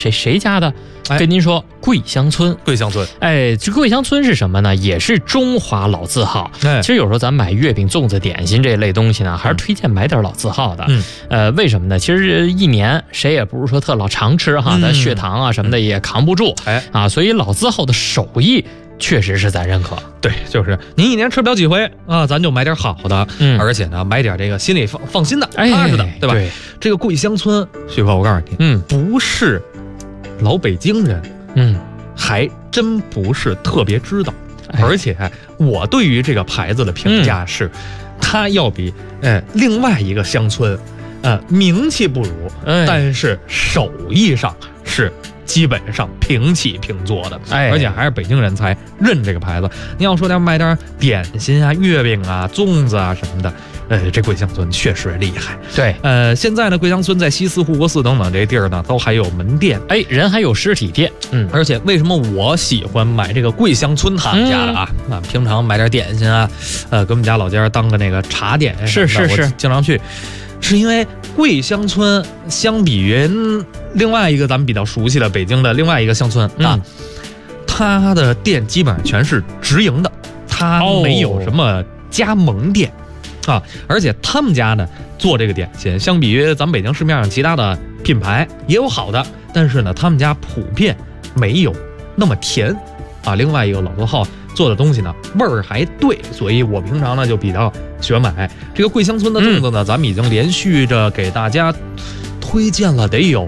谁家的？跟您说，桂香村。 桂香村， 这桂香村是什么呢？也是中华老字号。其实有时候咱买月饼、粽子、点心这类东西呢，还是推荐买点老字号的。为什么呢？其实一年谁也不是说特老常吃哈，咱血糖啊什么的也扛不住。所以老字号的手艺确实是咱认可。 对，就是您一年吃不了几回啊，咱就买点好的，而且呢，买点这个心里放心的、踏实的，对吧？这个桂香村，徐哥，我告诉你，不是老北京人，还真不是特别知道。而且我对于这个牌子的评价是，它要比另外一个乡村，名气不如，但是手艺上是基本上平起平坐的，而且还是北京人才认这个牌子。你要说卖点点心啊、月饼啊、粽子啊什么的，这桂香村确实厉害。 对， 现在呢，桂香村在西四、护国寺等等这地儿呢，都还有门店， 人还有实体店。 而且为什么我喜欢买这个桂香村他们家的啊？平常买点点心啊，给我们家老家当个那个茶点， 是， 我经常去。是因为桂香村相比于另外一个咱们比较熟悉的北京的另外一个乡村它的店基本上全是直营的，它没有什么加盟店而且他们家呢做这个点心，相比于咱们北京市面上其他的品牌也有好的，但是呢他们家普遍没有那么甜另外一个老字号做的东西呢味儿还对，所以我平常呢就比较喜欢买这个桂香村的粽子呢。咱们已经连续着给大家推荐了得有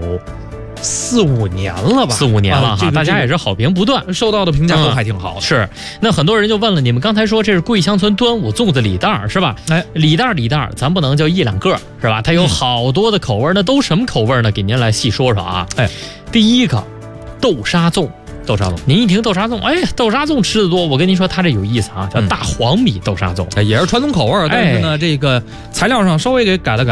4-5年了吧 ，4-5年了哈，大家也是好评不断， 受到的评价都还挺好的。 是，那很多人就问了，你们刚才说这是桂香村端午粽子礼袋是吧？礼袋，咱不能就1-2个是吧？它有好多的口味，那都什么口味呢？给您来细说说啊。第一个豆沙粽。您一听豆沙粽，豆沙粽吃的多，我跟您说，它这有意思啊，叫大黄米豆沙粽， 也是传统口味，但是呢，这个材料上稍微给改了改。